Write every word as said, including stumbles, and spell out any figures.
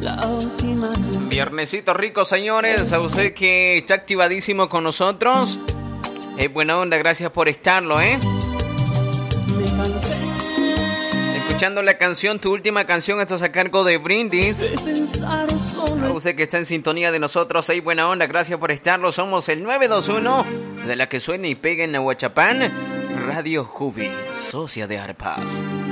Viernesito rico, señores. A usted que está activadísimo con nosotros. Es buena onda, gracias por estarlo, ¿eh? Escuchando la canción, tu última canción, esto es a cargo de Brindis. A usted que está en sintonía de nosotros, hey, buena onda, gracias por estarlo. Somos el nueve dos uno de la que suena y pega en Nahuachapán, Radio Jubi, socia de Arpas.